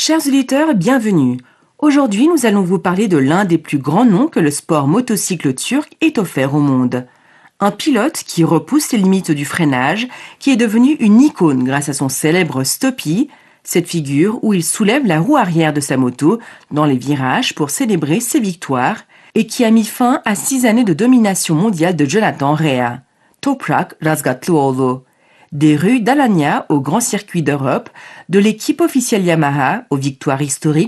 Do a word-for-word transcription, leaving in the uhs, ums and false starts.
Chers auditeurs, bienvenue. Aujourd'hui, nous allons vous parler de l'un des plus grands noms que le sport motocycle turc ait offert au monde. Un pilote qui repousse les limites du freinage, qui est devenu une icône grâce à son célèbre Stoppie, cette figure où il soulève la roue arrière de sa moto dans les virages pour célébrer ses victoires et qui a mis fin à six années de domination mondiale de Jonathan Rea. Toprak Razgatlıoğlu. Des rues d'Alanya au Grand Circuit d'Europe, de l'équipe officielle Yamaha aux victoires historiques